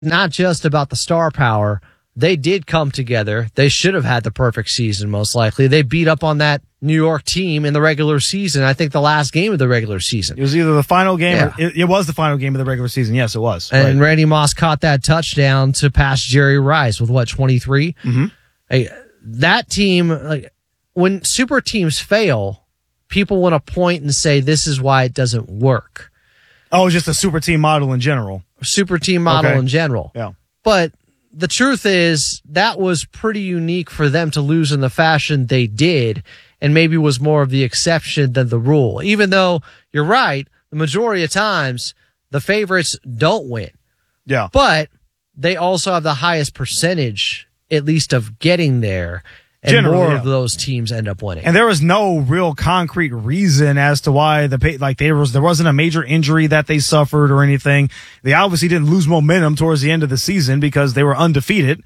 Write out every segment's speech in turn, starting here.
not just about the star power. They did come together. They should have had the perfect season, most likely. They beat up on that New York team in the regular season. I think the last game of the regular season. It was either the final game or it was the final game of the regular season. Yes, it was. And Randy Moss caught that touchdown to pass Jerry Rice with 23? Mm-hmm. Hey, that team, like, when super teams fail, people want to point and say this is why it doesn't work. Oh, just a super team model in general. Super team model in general. Yeah. But the truth is that was pretty unique for them to lose in the fashion they did, and maybe was more of the exception than the rule. Even though you're right, the majority of times the favorites don't win. Yeah. But they also have the highest percentage, at least, of getting there. And generally, more of those teams end up winning. And there was no real concrete reason as to why there wasn't a major injury that they suffered or anything. They obviously didn't lose momentum towards the end of the season because they were undefeated.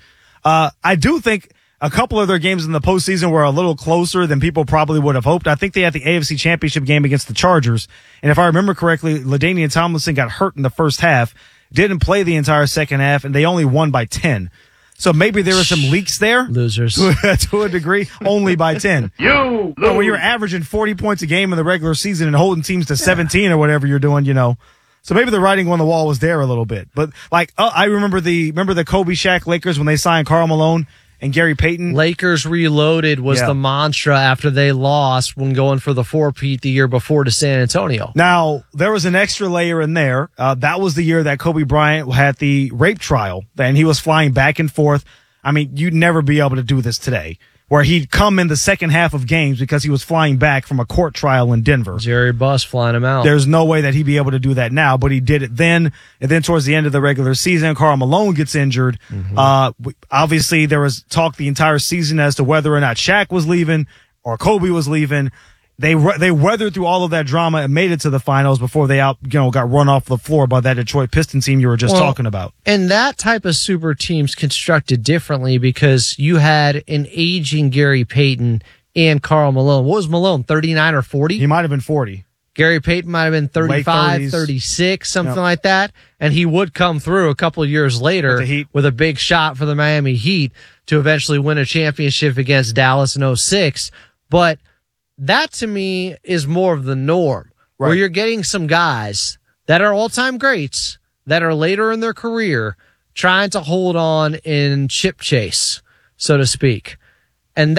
I do think a couple of their games in the postseason were a little closer than people probably would have hoped. I think they had the AFC Championship game against the Chargers. And if I remember correctly, LaDainian Tomlinson got hurt in the first half, didn't play the entire second half, and they only won by 10. So maybe there were some leaks there. Losers. To a degree, only by 10. You lose. But when you're averaging 40 points a game in the regular season and holding teams to 17 or whatever you're doing, So maybe the writing on the wall was there a little bit. But I remember the Kobe Shaq Lakers when they signed Karl Malone and Gary Payton. Lakers Reloaded was the mantra after they lost when going for the four-peat the year before to San Antonio. Now, there was an extra layer in there. That was the year that Kobe Bryant had the rape trial, and he was flying back and forth. I mean, you'd never be able to do this today, where he'd come in the second half of games because he was flying back from a court trial in Denver. Jerry Buss flying him out. There's no way that he'd be able to do that now, but he did it then. And then towards the end of the regular season, Karl Malone gets injured. Mm-hmm. Obviously, there was talk the entire season as to whether or not Shaq was leaving or Kobe was leaving. They weathered through all of that drama and made it to the finals before they got run off the floor by that Detroit Pistons team you were just talking about. And that type of super team's constructed differently because you had an aging Gary Payton and Karl Malone. What was Malone, 39 or 40? He might have been 40. Gary Payton might have been 35, 36, something like that. And he would come through a couple of years later with a big shot for the Miami Heat to eventually win a championship against Dallas in 06. But that, to me, is more of the norm, where you're getting some guys that are all-time greats that are later in their career trying to hold on in chip chase, so to speak. And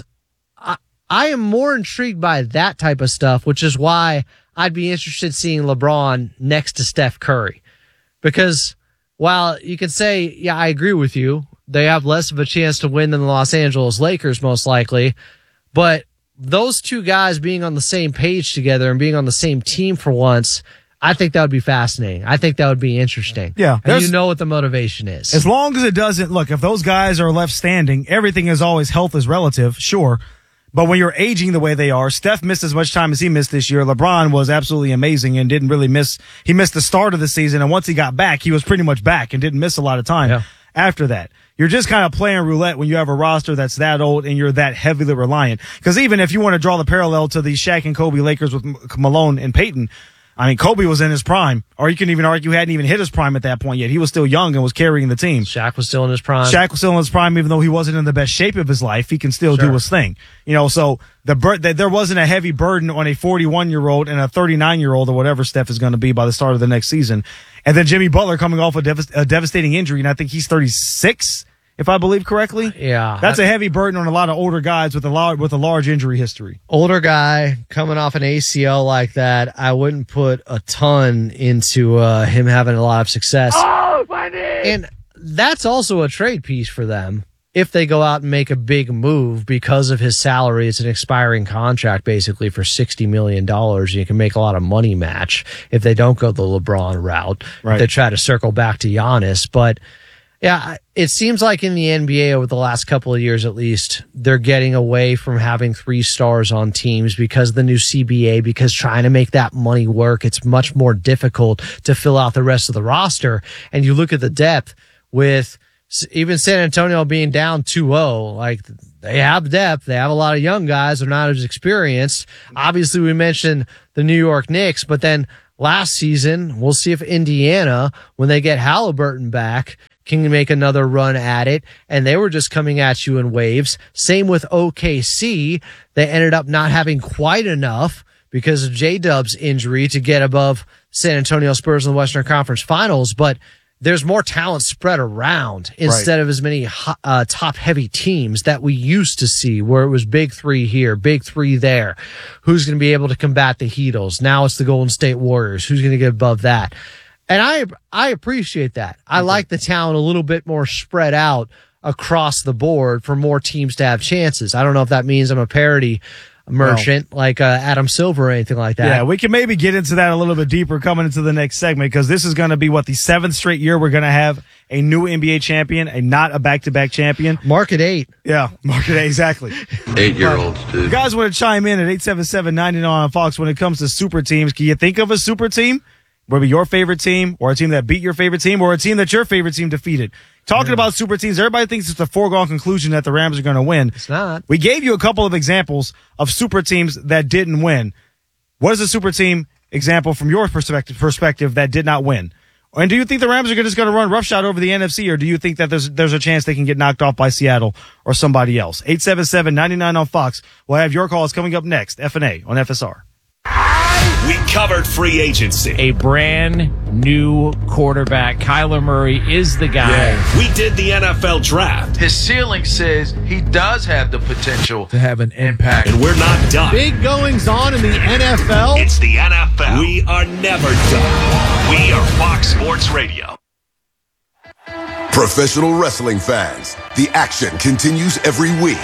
I am more intrigued by that type of stuff, which is why I'd be interested in seeing LeBron next to Steph Curry. Because while you can say, yeah, I agree with you, they have less of a chance to win than the Los Angeles Lakers, most likely, but those two guys being on the same page together and being on the same team for once, I think that would be fascinating. I think that would be interesting. Yeah. And you know what the motivation is. As long as it doesn't, look, if those guys are left standing, everything is always health is relative, sure. But when you're aging the way they are, Steph missed as much time as he missed this year. LeBron was absolutely amazing and didn't really miss. He missed the start of the season, and once he got back, he was pretty much back and didn't miss a lot of time after that. You're just kind of playing roulette when you have a roster that's that old and you're that heavily reliant. Because even if you want to draw the parallel to the Shaq and Kobe Lakers with Malone and Payton, I mean, Kobe was in his prime, or you can even argue he hadn't even hit his prime at that point yet. He was still young and was carrying the team. Shaq was still in his prime. Shaq was still in his prime, even though he wasn't in the best shape of his life. He can still do his thing. So there wasn't a heavy burden on a 41-year-old and a 39-year-old or whatever Steph is going to be by the start of the next season. And then Jimmy Butler coming off a devastating injury, and I think he's 36. If I believe correctly. Yeah. That's a heavy burden on a lot of older guys with a large injury history. Older guy coming off an ACL like that, I wouldn't put a ton into him having a lot of success. Oh, my knee! And that's also a trade piece for them if they go out and make a big move because of his salary. It's an expiring contract basically for $60 million. You can make a lot of money match if they don't go the LeBron route. Right. They try to circle back to Giannis. But yeah, it seems like in the NBA over the last couple of years, at least, they're getting away from having 3 stars on teams because of the new CBA, because trying to make that money work, it's much more difficult to fill out the rest of the roster. And you look at the depth with even San Antonio being down 2-0, like they have depth. They have a lot of young guys. They're not as experienced. Obviously, we mentioned the New York Knicks, but then last season. We'll see if Indiana, when they get Halliburton back, can make another run at it. And they were just coming at you in waves. Same with OKC. They ended up not having quite enough because of J-Dub's injury to get above San Antonio Spurs in the Western Conference Finals. But there's more talent spread around instead of as many top-heavy teams that we used to see, where it was big three here, big three there. Who's going to be able to combat the Heatles? Now it's the Golden State Warriors. Who's going to get above that? And I appreciate that. I like the talent a little bit more spread out across the board for more teams to have chances. I don't know if that means I'm a parity merchant like Adam Silver or anything like that. Yeah, we can maybe get into that a little bit deeper coming into the next segment, because this is going to be the 7th straight year we're going to have a new NBA champion, not a back-to-back champion. Mark at 8. Yeah, mark at 8, exactly. 8-year-olds, dude. You guys want to chime in at 877-99 on Fox when it comes to super teams. Can you think of a super team? Maybe your favorite team, or a team that beat your favorite team, or a team that your favorite team defeated. Talking about super teams, everybody thinks it's a foregone conclusion that the Rams are going to win. It's not. We gave you a couple of examples of super teams that didn't win. What is a super team example from your perspective that did not win? And do you think the Rams are just going to run roughshod over the NFC, or do you think that there's a chance they can get knocked off by Seattle or somebody else? 877-99 on Fox. We'll have your calls coming up next. F&A on FSR. We covered free agency. A brand new quarterback. Kyler Murray is the guy. Yeah. We did the NFL draft. His ceiling says he does have the potential to have an impact. And we're not done. Big goings on in the NFL. It's the NFL. We are never done. We are Fox Sports Radio. Professional wrestling fans, the action continues every week.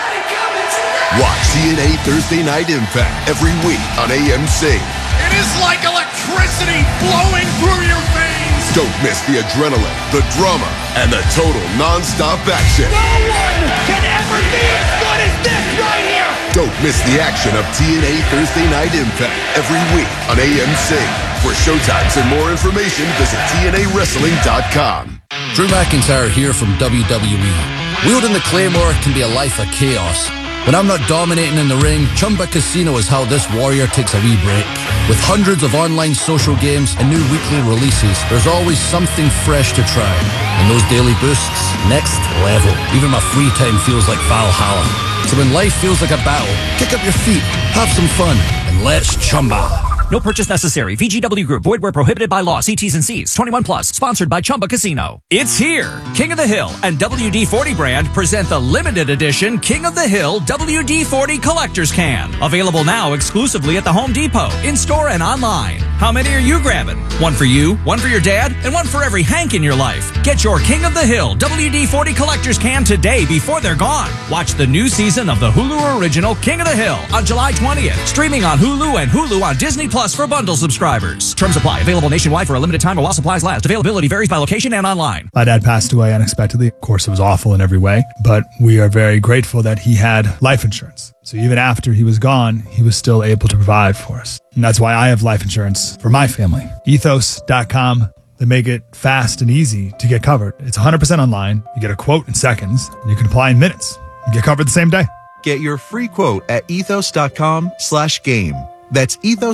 Watch TNA Thursday Night Impact every week on AMC. It is like electricity flowing through your veins. Don't miss the adrenaline, the drama, and the total non-stop action. No one can ever be as good as this right here. Don't miss the action of TNA Thursday Night Impact every week on AMC. For showtimes and more information, visit TNAWrestling.com. Drew McIntyre here from WWE. Wielding the Claymore can be a life of chaos. When I'm not dominating in the ring, Chumba Casino is how this warrior takes a wee break. With hundreds of online social games and new weekly releases, there's always something fresh to try. And those daily boosts, next level. Even my free time feels like Valhalla. So when life feels like a battle, kick up your feet, have some fun, and let's Chumba. No purchase necessary. VGW Group. Void where prohibited by law. See T's and C's. 21 plus. Sponsored by Chumba Casino. It's here. King of the Hill and WD-40 brand present the limited edition King of the Hill WD-40 Collector's Can. Available now exclusively at the Home Depot, in-store and online. How many are you grabbing? One for you, one for your dad, and one for every Hank in your life. Get your King of the Hill WD-40 Collector's Can today before they're gone. Watch the new season of the Hulu original King of the Hill on July 20th. Streaming on Hulu and Hulu on Disney Plus for bundle subscribers. Terms apply. Available nationwide for a limited time or while supplies last. Availability varies by location and online. My dad passed away unexpectedly. Of course, it was awful in every way, but we are very grateful that he had life insurance. So even after he was gone, he was still able to provide for us. And that's why I have life insurance for my family. Ethos.com. They make it fast and easy to get covered. It's 100% online. You get a quote in seconds, and you can apply in minutes. You get covered the same day. Get your free quote at ethos.com/game. That's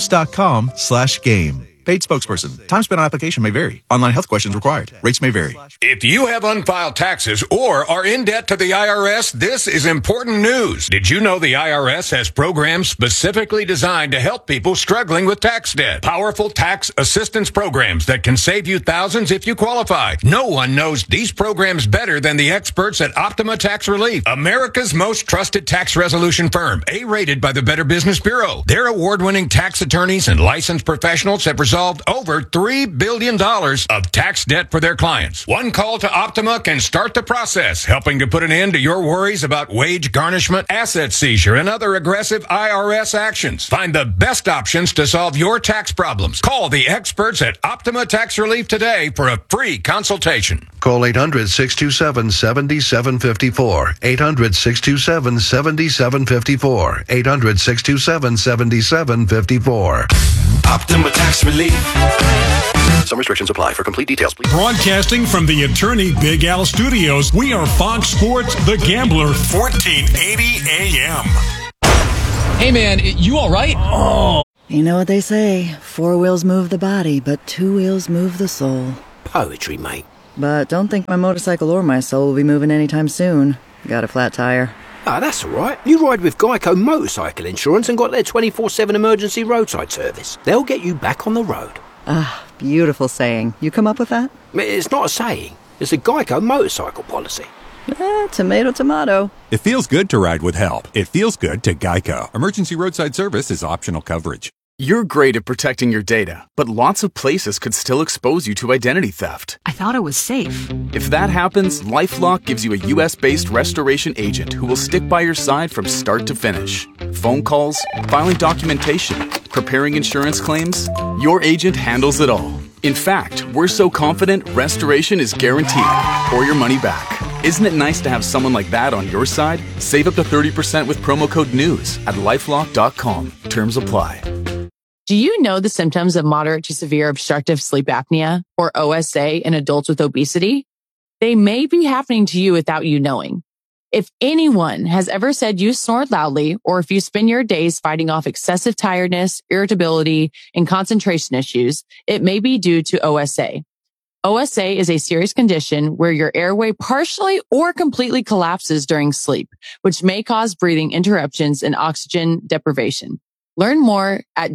ethos.com/game. Paid spokesperson. Time spent on application may vary. Online health questions required. Rates may vary. If you have unfiled taxes or are in debt to the IRS, this is important news. Did you know the IRS has programs specifically designed to help people struggling with tax debt? Powerful tax assistance programs that can save you thousands if you qualify. No one knows these programs better than the experts at Optima Tax Relief, America's most trusted tax resolution firm, A-rated by the Better Business Bureau. Their award-winning tax attorneys and licensed professionals have resolved over $3 billion of tax debt for their clients. One call to Optima can start the process, helping to put an end to your worries about wage garnishment, asset seizure, and other aggressive IRS actions. Find the best options to solve your tax problems. Call the experts at Optima Tax Relief today for a free consultation. Call 800-627-7754. 800-627-7754. 800-627-7754. Optima Tax Relief. Some restrictions apply. For complete details, please. Broadcasting from the Attorney Big Al Studios, we are Fox Sports The Gambler, 1480 AM. Hey, man, you all right? Oh. You know what they say, 4 wheels move the body, but 2 wheels move the soul. Poetry, mate. But don't think my motorcycle or my soul will be moving anytime soon. Got a flat tire. Ah, that's all right. You ride with Geico Motorcycle Insurance and got their 24/7 emergency roadside service. They'll get you back on the road. Ah, beautiful saying. You come up with that? It's not a saying. It's a Geico motorcycle policy. Tomato, tomato. It feels good to ride with help. It feels good to Geico. Emergency roadside service is optional coverage. You're great at protecting your data, but lots of places could still expose you to identity theft. I thought it was safe. If that happens, LifeLock gives you a US-based restoration agent who will stick by your side from start to finish. Phone calls, filing documentation, preparing insurance claims, your agent handles it all. In fact, we're so confident restoration is guaranteed or your money back. Isn't it nice to have someone like that on your side? Save up to 30% with promo code NEWS at LifeLock.com. Terms apply. Do you know the symptoms of moderate to severe obstructive sleep apnea, or OSA, in adults with obesity? They may be happening to you without you knowing. If anyone has ever said you snore loudly, or if you spend your days fighting off excessive tiredness, irritability, and concentration issues, it may be due to OSA. OSA is a serious condition where your airway partially or completely collapses during sleep, which may cause breathing interruptions and oxygen deprivation. Learn more at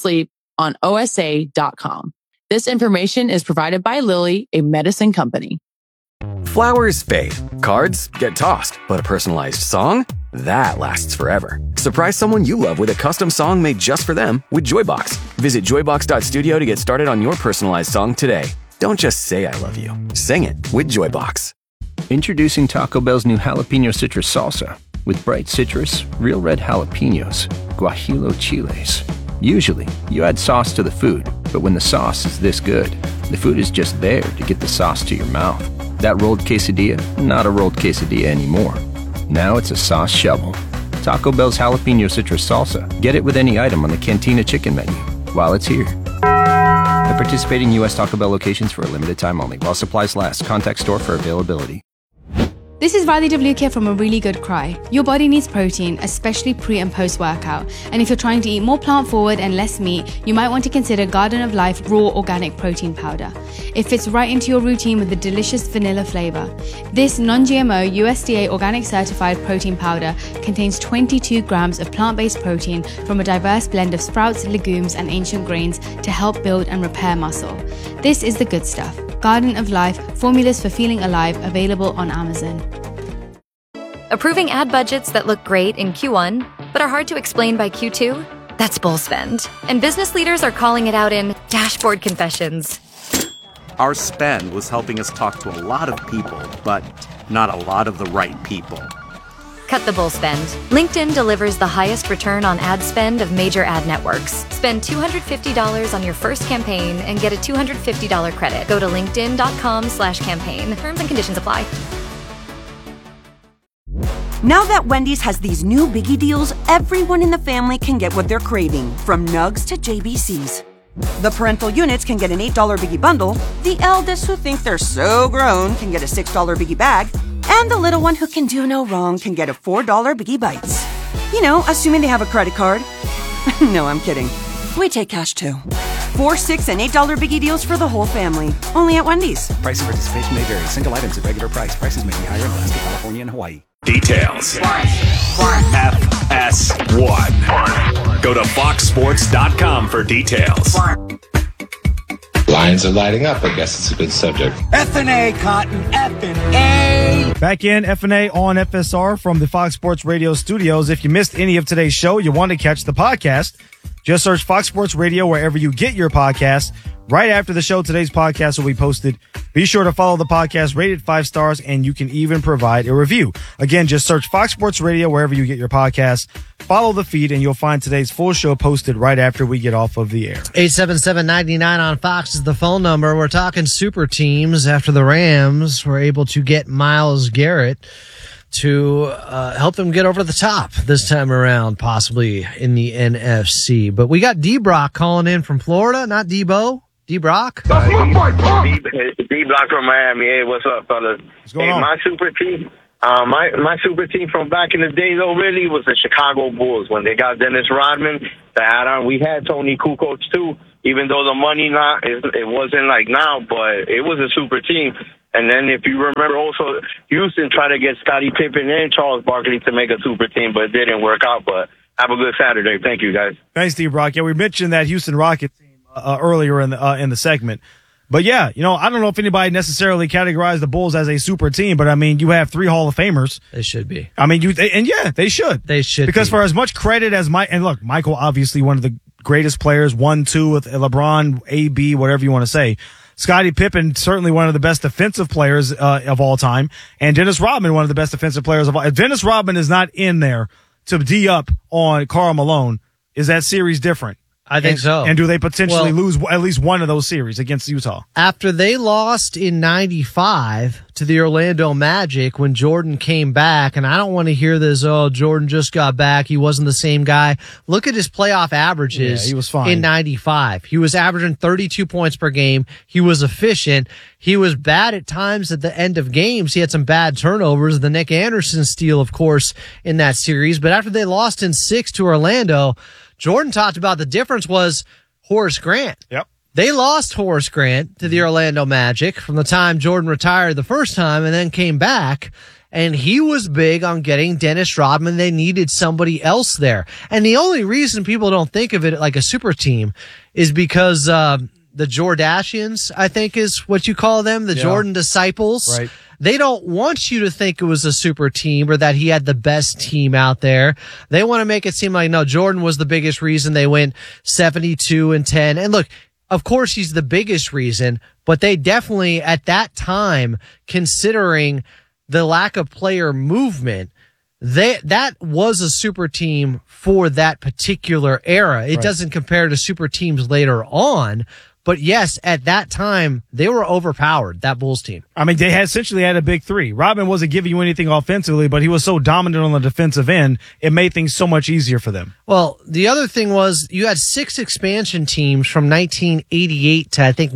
don'tsleeponosa.com. This information is provided by Lilly, a medicine company. Flowers fade, cards get tossed, but a personalized song? That lasts forever. Surprise someone you love with a custom song made just for them with Joybox. Visit joybox.studio to get started on your personalized song today. Don't just say I love you. Sing it with Joybox. Introducing Taco Bell's new jalapeno citrus salsa. With bright citrus, real red jalapenos, guajillo chiles. Usually, you add sauce to the food, but when the sauce is this good, the food is just there to get the sauce to your mouth. That rolled quesadilla, not a rolled quesadilla anymore. Now it's a sauce shovel. Taco Bell's jalapeno citrus salsa. Get it with any item on the Cantina chicken menu while it's here. At participating U.S. Taco Bell locations for a limited time only. While supplies last. Contact store for availability. This is Radhi Devlukia from A Really Good Cry. Your body needs protein, especially pre and post workout. And if you're trying to eat more plant forward and less meat, you might want to consider Garden of Life Raw Organic Protein Powder. It fits right into your routine with a delicious vanilla flavor. This non-GMO USDA organic certified protein powder contains 22 grams of plant-based protein from a diverse blend of sprouts, legumes, and ancient grains to help build and repair muscle. This is the good stuff. Garden of Life, formulas for feeling alive, available on Amazon. Approving ad budgets that look great in Q1, but are hard to explain by Q2? That's bull spend. And business leaders are calling it out in dashboard confessions. Our spend was helping us talk to a lot of people, but not a lot of the right people. Cut the bull spend. LinkedIn delivers the highest return on ad spend of major ad networks. Spend $250 on your first campaign and get a $250 credit. Go to linkedin.com/campaign. Terms and conditions apply. Now that Wendy's has these new biggie deals, everyone in the family can get what they're craving, from nugs to JBCs. The parental units can get an $8 biggie bundle, the eldest who think they're so grown can get a $6 biggie bag, and the little one who can do no wrong can get a $4 biggie bites. You know, assuming they have a credit card. No, I'm kidding. We take cash too. 4, $6, and $8 biggie deals for the whole family. Only at Wendy's. Price and participation may vary. Single items at regular price. Prices may be higher in Alaska, California, and Hawaii. Details. FS1. Go to foxsports.com for details. Lines are lighting up. I guess it's a good subject. F&A, Cotton. F&A. Back in F&A on FSR from the Fox Sports Radio studios. If you missed any of today's show, you want to catch the podcast, just search Fox Sports Radio wherever you get your podcast. Right after the show, today's podcast will be posted. Be sure to follow the podcast, rate it 5 stars, and you can even provide a review. Again, just search Fox Sports Radio wherever you get your podcasts. Follow the feed, and you'll find today's full show posted right after we get off of the air. 877-99 on Fox is the phone number. We're talking super teams after the Rams were able to get Myles Garrett to help them get over the top this time around, possibly in the NFC. But we got D-Brock calling in from Florida, not Debo. D-Brock? D-Block from Miami. Hey, what's up, fellas? What's going on? My super team, My super team from back in the day, though, really was the Chicago Bulls when they got Dennis Rodman to add on. We had Tony Kukoc, too, even though the money it wasn't like now, but it was a super team. And then if you remember also, Houston tried to get Scottie Pippen and Charles Barkley to make a super team, but it didn't work out. But have a good Saturday. Thank you, guys. Thanks, D-Brock. Yeah, we mentioned that Houston Rockets team earlier in the segment. But yeah, I don't know if anybody necessarily categorized the Bulls as a super team, but I mean, you have 3 Hall of Famers. They should be. I mean, they should. They should because for as much credit as Michael, obviously one of the greatest players, 1-2 with LeBron, AB, whatever you want to say. Scottie Pippen, certainly one of the best defensive players of all time, and Dennis Rodman, one of the best defensive players of all. If Dennis Rodman is not in there to D up on Karl Malone, is that series different? I think so. And do they potentially lose at least one of those series against Utah? After they lost in 95 to the Orlando Magic when Jordan came back, and I don't want to hear this, Jordan just got back, he wasn't the same guy. Look at his playoff averages. Yeah, he was fine. In 95. He was averaging 32 points per game. He was efficient. He was bad at times at the end of games. He had some bad turnovers. The Nick Anderson steal, of course, in that series. But after they lost in 6 to Orlando, Jordan talked about the difference was Horace Grant. Yep. They lost Horace Grant to the Orlando Magic from the time Jordan retired the first time and then came back. And he was big on getting Dennis Rodman. They needed somebody else there. And the only reason people don't think of it like a super team is because the Jordashians, I think is what you call them, the Jordan disciples. Right. They don't want you to think it was a super team or that he had the best team out there. They want to make it seem like, no, Jordan was the biggest reason they went 72-10. And look, of course he's the biggest reason, but they definitely at that time, considering the lack of player movement, that was a super team for that particular era. It doesn't compare to super teams later on. But yes, at that time, they were overpowered, that Bulls team. I mean, they essentially had a big 3. Rodman wasn't giving you anything offensively, but he was so dominant on the defensive end, it made things so much easier for them. Well, the other thing was you had 6 expansion teams from 1988 to, I think,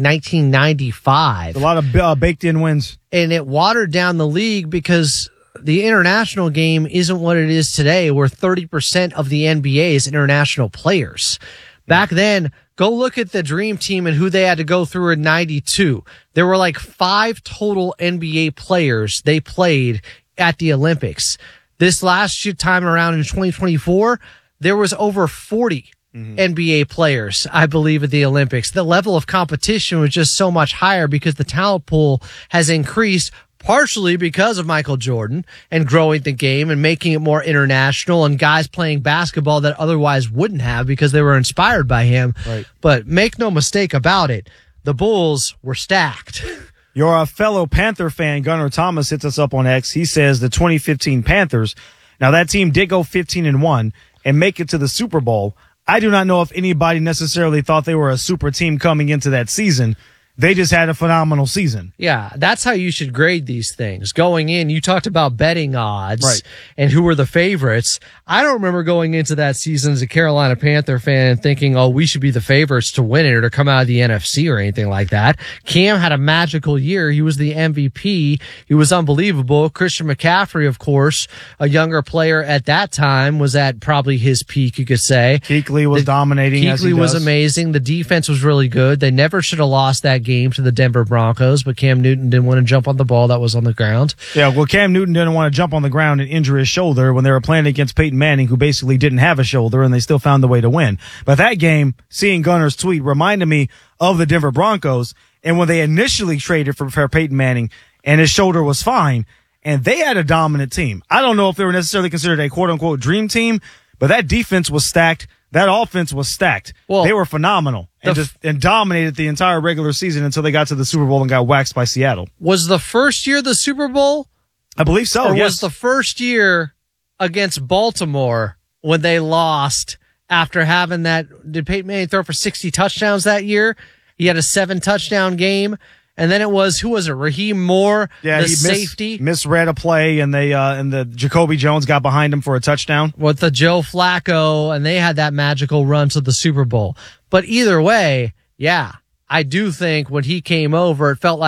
1995. A lot of baked-in wins. And it watered down the league because the international game isn't what it is today, where 30% of the NBA is international players. Back then, go look at the Dream Team and who they had to go through in 92. There were like 5 total NBA players they played at the Olympics. This last time around in 2024, there was over 40 NBA players, I believe, at the Olympics. The level of competition was just so much higher because the talent pool has increased, partially because of Michael Jordan and growing the game and making it more international and guys playing basketball that otherwise wouldn't have because they were inspired by him. Right. But make no mistake about it, the Bulls were stacked. Your fellow Panther fan, Gunnar Thomas, hits us up on X. He says the 2015 Panthers, now that team did go 15-1 and make it to the Super Bowl. I do not know if anybody necessarily thought they were a super team coming into that season. They just had a phenomenal season. Yeah, that's how you should grade these things. Going in, you talked about betting odds and who were the favorites. I don't remember going into that season as a Carolina Panther fan and thinking, we should be the favorites to win it or to come out of the NFC or anything like that. Cam had a magical year. He was the MVP. He was unbelievable. Christian McCaffrey, of course, a younger player at that time, was at probably his peak, you could say. Kuechly was dominating. Kuechly was amazing. The defense was really good. They never should have lost that game to the Denver Broncos, but Cam Newton didn't want to jump on the ball that was on the ground. Yeah, well, Cam Newton didn't want to jump on the ground and injure his shoulder when they were playing against Peyton Manning, who basically didn't have a shoulder, and they still found the way to win. But that game, seeing Gunnar's tweet, reminded me of the Denver Broncos, and when they initially traded for Peyton Manning, and his shoulder was fine, and they had a dominant team. I don't know if they were necessarily considered a quote-unquote dream team, but that defense was stacked. That offense was stacked. Well, they were phenomenal and dominated the entire regular season until they got to the Super Bowl and got waxed by Seattle. Was the first year the Super Bowl? I believe so, or yes. Was the first year against Baltimore when they lost after having that? Did Peyton Manning throw for 60 touchdowns that year? He had a 7-touchdown game. And then it was, who was it? Raheem Moore, the safety. Misread a play, and the Jacoby Jones got behind him for a touchdown. With the Joe Flacco, and they had that magical run to the Super Bowl. But either way, yeah, I do think when he came over, it felt like,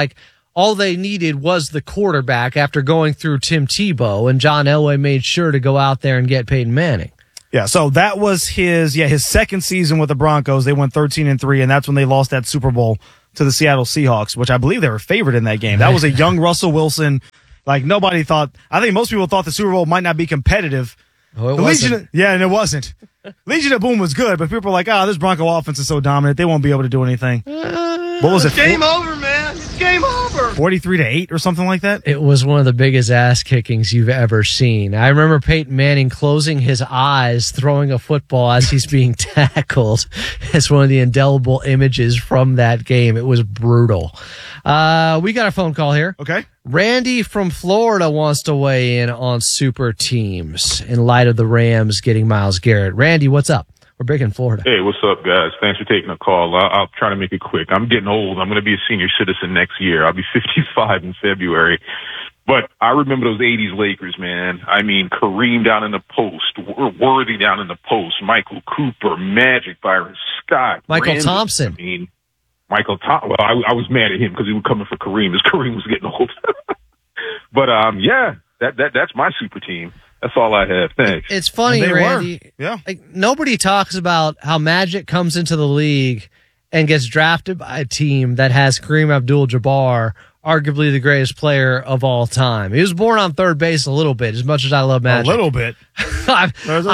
all they needed was the quarterback after going through Tim Tebow, and John Elway made sure to go out there and get Peyton Manning. Yeah, so that was his second season with the Broncos. They went 13-3, and that's when they lost that Super Bowl to the Seattle Seahawks, which I believe they were favored in that game. That was a young Russell Wilson. Like, nobody thought – I think most people thought the Super Bowl might not be competitive. Oh, it wasn't. And it wasn't. Legion of Boom was good, but people were like, this Bronco offense is so dominant, they won't be able to do anything. What was it? Game over, man. It's game over. 43-8 or something like that? It was one of the biggest ass kickings you've ever seen. I remember Peyton Manning closing his eyes, throwing a football as he's being tackled. It's one of the indelible images from that game. It was brutal. We got a phone call here. Okay. Randy from Florida wants to weigh in on super teams in light of the Rams getting Myles Garrett. Randy, what's up? We're big in Florida. Hey, what's up, guys? Thanks for taking the call. I'll try to make it quick. I'm getting old. I'm going to be a senior citizen next year. I'll be 55 in February. But I remember those 80s Lakers, man. I mean, Kareem down in the post, Worthy down in the post, Michael Cooper, Magic, Byron Scott. Michael Thompson. I mean, Michael Thompson. Well, I was mad at him because he was coming for Kareem as Kareem was getting old. But, that's my super team. That's all I have. Thanks. It's funny, Randy. Yeah. Like, nobody talks about how Magic comes into the league and gets drafted by a team that has Kareem Abdul-Jabbar, arguably the greatest player of all time. He was born on third base a little bit, as much as I love Magic. A little bit. Not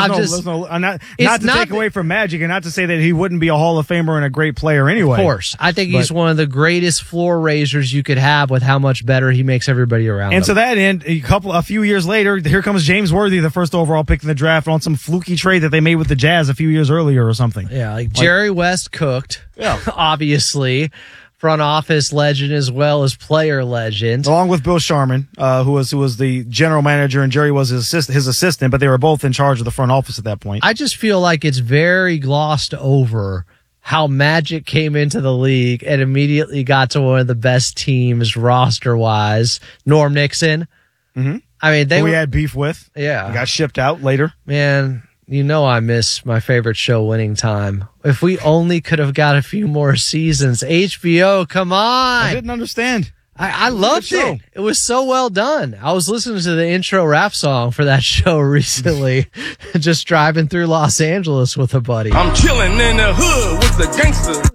to take away from Magic, and not to say that he wouldn't be a Hall of Famer and a great player anyway. Of course. I think he's one of the greatest floor raisers you could have with how much better he makes everybody around him. And to that end, a few years later, here comes James Worthy, the first overall pick in the draft, on some fluky trade that they made with the Jazz a few years earlier or something. Yeah, like Jerry West cooked, obviously. Front office legend as well as player legend. Along with Bill Sharman, who was the general manager, and Jerry was his assistant, but they were both in charge of the front office at that point. I just feel like it's very glossed over how Magic came into the league and immediately got to one of the best teams roster-wise. Norm Nixon. Mm-hmm. I mean, we had beef with. Yeah. He got shipped out later. Man, you know I miss my favorite show, Winning Time. If we only could have got a few more seasons. HBO, come on. I didn't understand. I loved it. It was so well done. I was listening to the intro rap song for that show recently, just driving through Los Angeles with a buddy. I'm chilling in the hood with the gangsters.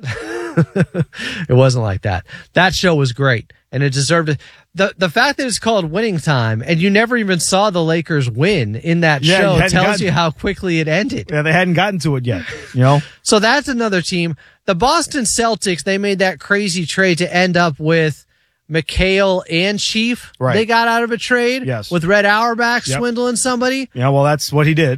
It wasn't like that. That show was great, and it deserved it. The fact that it's called Winning Time, and you never even saw the Lakers win in that show tells you how quickly it ended. Yeah, they hadn't gotten to it yet, you know? So that's another team. The Boston Celtics, they made that crazy trade to end up with McHale and Chief. Right. They got out of a trade with Red Auerbach swindling somebody. Yeah, well, that's what he did.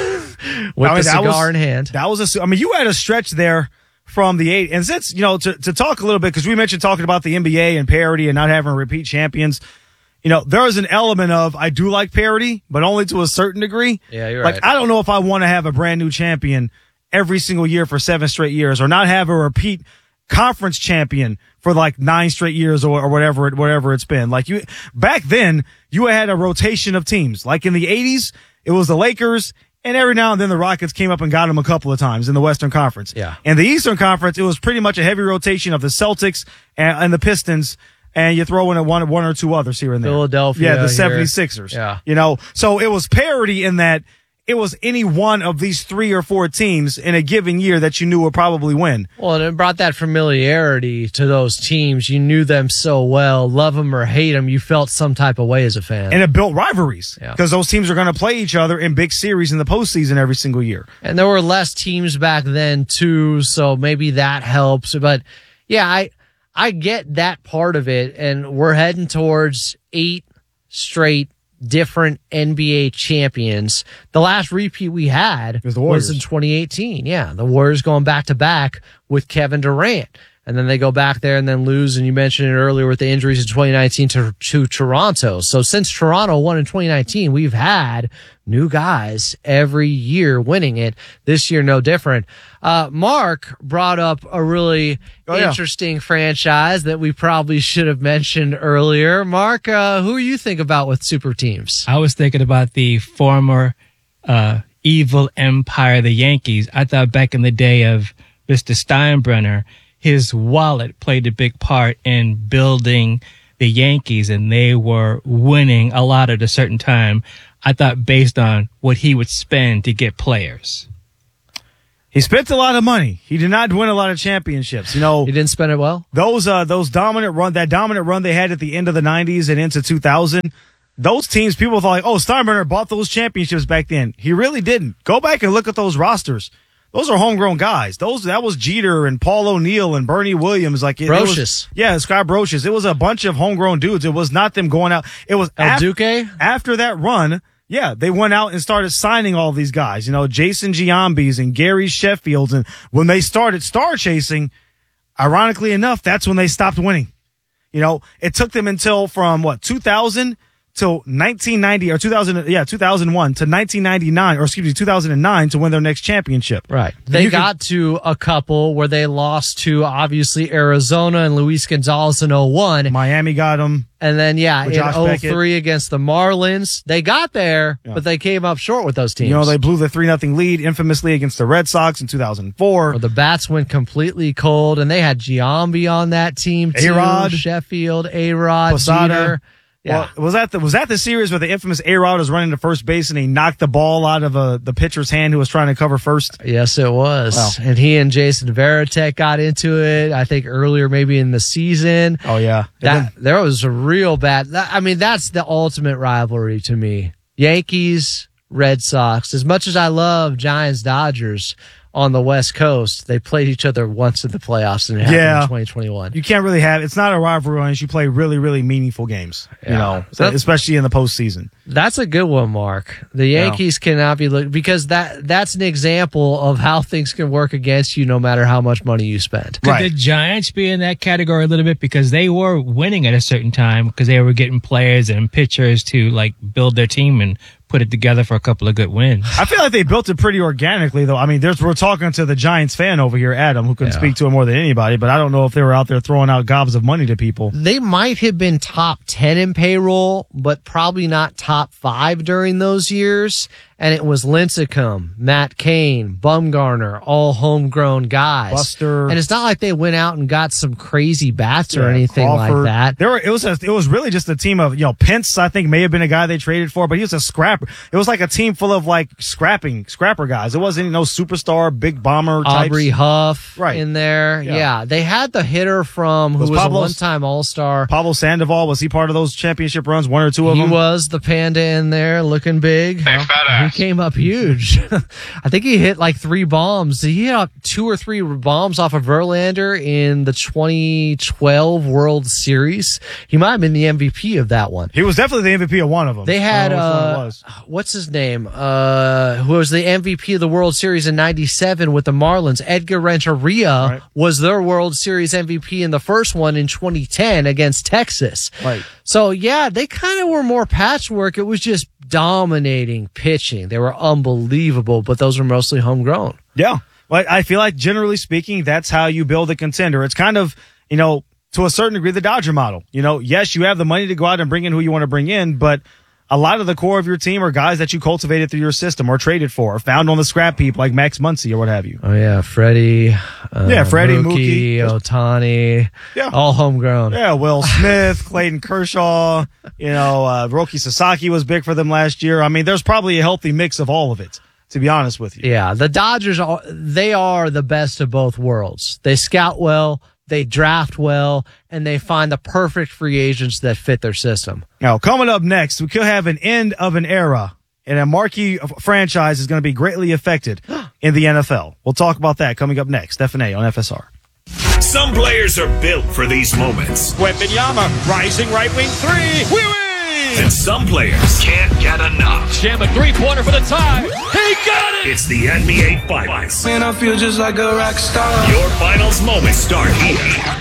With the cigar in hand. That was you had a stretch there from the 8. And since, to talk a little bit, because we mentioned talking about the NBA and parity and not having repeat champions, there is an element of, I do like parity, but only to a certain degree. Yeah, you're right. Like, I don't know if I want to have a brand new champion every single year for 7 straight years, or not have a repeat conference champion for like 9 straight years or whatever it's been. Like, back then, you had a rotation of teams. Like in the 80s, it was the Lakers, and every now and then the Rockets came up and got them a couple of times in the Western Conference. Yeah. In the Eastern Conference, it was pretty much a heavy rotation of the Celtics and the Pistons, and you throw in one or two others here and there. Philadelphia. Yeah, the 76ers. Yeah. So it was parity in that it was any one of these 3 or 4 teams in a given year that you knew would probably win. Well, and it brought that familiarity to those teams. You knew them so well. Love them or hate them, you felt some type of way as a fan. And it built rivalries because those teams are going to play each other in big series in the postseason every single year. And there were less teams back then, too, so maybe that helps. But, yeah, I get that part of it, and we're heading towards 8 straight different NBA champions. The last repeat we had was in 2018. Yeah, the Warriors going back to back with Kevin Durant. And then they go back there and then lose. And you mentioned it earlier with the injuries in 2019 to Toronto. So since Toronto won in 2019, we've had new guys every year winning it. This year, no different. Mark brought up a really interesting franchise that we probably should have mentioned earlier. Mark, who you think about with super teams? I was thinking about the former evil empire, the Yankees. I thought back in the day of Mr. Steinbrenner, his wallet played a big part in building the Yankees and they were winning a lot at a certain time, I thought based on what he would spend to get players. He spent a lot of money. He did not win a lot of championships. He didn't spend it well. That dominant run they had at the end of the 90s and into 2000. Those teams, people thought like, oh, Steinbrenner bought those championships back then. He really didn't. Go back and look at those rosters. Those are homegrown guys. That was Jeter and Paul O'Neill and Bernie Williams. Brocious. Scott Brocious. It was a bunch of homegrown dudes. It was not them going out. It was Duque. After that run. Yeah, they went out and started signing all these guys, Jason Giambis and Gary Sheffields. And when they started star chasing, ironically enough, that's when they stopped winning. It took them until from 2000 till 1990 or 2001 to 1999 or 2009 to win their next championship. Right. They got to a couple where they lost to obviously Arizona and Luis Gonzalez in 01. Miami got them. And then, in 03 against the Marlins, they got there, but they came up short with those teams. They blew the 3-0 lead infamously against the Red Sox in 2004. The bats went completely cold, and they had Giambi on that team too. A-Rod. Sheffield, A-Rod, Posada. Jeter. Yeah. Well, was that the series where the infamous A-Rod was running to first base and he knocked the ball out of the pitcher's hand who was trying to cover first? Yes, it was. Wow. And he and Jason Varitek got into it, I think, earlier maybe in the season. Oh, yeah. There was a real bad... that's the ultimate rivalry to me. Yankees, Red Sox. As much as I love Giants, Dodgers... on the West Coast, they played each other once in the playoffs, and it happened in 2021. You can't really have it's not a rivalry unless you play really, really meaningful games. Especially in the postseason. That's a good one, Mark. The Yankees cannot be looked because that's an example of how things can work against you, no matter how much money you spend. Could the Giants be in that category a little bit because they were winning at a certain time because they were getting players and pitchers to build their team and put it together for a couple of good wins. I feel like they built it pretty organically, though. I mean, we're talking to the Giants fan over here, Adam, who can speak to it more than anybody, but I don't know if they were out there throwing out gobs of money to people. They might have been top 10 in payroll, but probably not top 5 during those years. And it was Lincecum, Matt Cain, Bumgarner, all homegrown guys. Buster. And it's not like they went out and got some crazy bats or anything Crawford. like that. It was really just a team of, Pence, I think, may have been a guy they traded for, but he was a scrapper. It was like a team full of scrapper guys. It wasn't no superstar, big bomber types. Aubrey Huff in there. Yeah. They had the hitter who was a one-time All-Star. Pablo Sandoval, was he part of those championship runs, one or two of them? He was the panda in there, looking big. Hey, fat ass. He came up huge. I think he hit 3 bombs. He hit 2 or 3 bombs off of Verlander in the 2012 World Series. He might have been the MVP of that one. He was definitely the MVP of one of them. They had, what's his name? Who was the MVP of the World Series in 97 with the Marlins? Edgar Renteria was their World Series MVP in the first one in 2010 against Texas. Right. So, they kind of were more patchwork. It was just dominating pitching. They were unbelievable, but those were mostly homegrown. Yeah. Well, I feel like generally speaking, that's how you build a contender. It's kind of, to a certain degree, the Dodger model. Yes, you have the money to go out and bring in who you want to bring in, but a lot of the core of your team are guys that you cultivated through your system or traded for or found on the scrap heap like Max Muncy or what have you. Oh, yeah. Freddie. Freddie, Mookie, Ohtani. Yeah. All homegrown. Yeah, Will Smith, Clayton Kershaw, Roki Sasaki was big for them last year. I mean, there's probably a healthy mix of all of it, to be honest with you. Yeah, the Dodgers are the best of both worlds. They scout well, they draft well, and they find the perfect free agents that fit their system. Now, coming up next, we could have an end of an era, and a marquee franchise is going to be greatly affected in the NFL. We'll talk about that coming up next. Stephen A. on FSR. Some players are built for these moments. Wembanyama, rising right wing 3. We win! And some players can't get enough. Jam a 3-pointer for the tie. He got it! It's the NBA Finals. Man, I feel just like a rock star. Your finals moments start here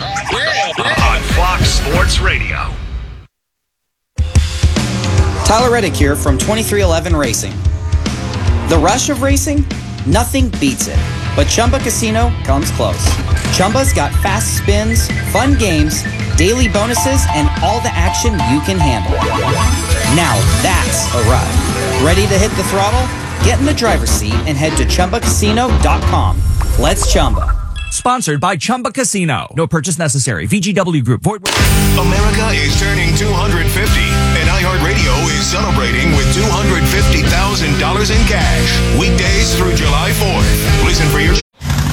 on Fox Sports Radio. Tyler Reddick here from 2311 Racing. The rush of racing? Nothing beats it. But Chumba Casino comes close. Chumba's got fast spins, fun games, daily bonuses, and all the action you can handle. Now that's a ride. Ready to hit the throttle? Get in the driver's seat and head to ChumbaCasino.com. Let's Chumba. Sponsored by Chumba Casino. No purchase necessary. VGW Group. Void. America is turning 250, and iHeartRadio is celebrating with $250,000 in cash. Weekdays through July 4th. Listen for your...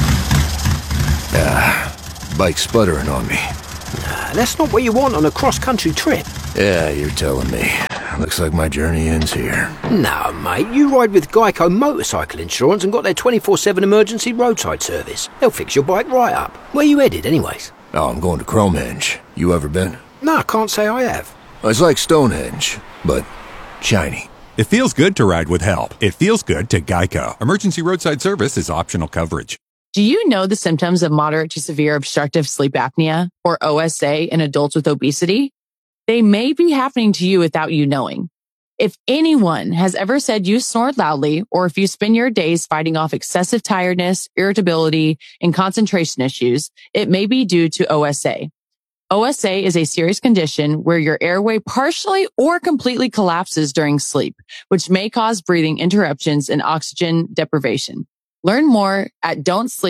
Bike sputtering on me. Nah, that's not what you want on a cross-country trip. Yeah, you're telling me. Looks like my journey ends here. No, mate, you ride with Geico Motorcycle Insurance and got their 24/7 emergency roadside service. They'll fix your bike right up. Where you headed, anyways? Oh, I'm going to Cromehenge. You ever been? No, I can't say I have. It's like Stonehenge, but shiny. It feels good to ride with help. It feels good to Geico. Emergency roadside service is optional coverage. Do you know the symptoms of moderate to severe obstructive sleep apnea, or OSA, in adults with obesity? They may be happening to you without you knowing. If anyone has ever said you snore loudly, or if you spend your days fighting off excessive tiredness, irritability, and concentration issues, it may be due to OSA. OSA is a serious condition where your airway partially or completely collapses during sleep, which may cause breathing interruptions and oxygen deprivation. Learn more at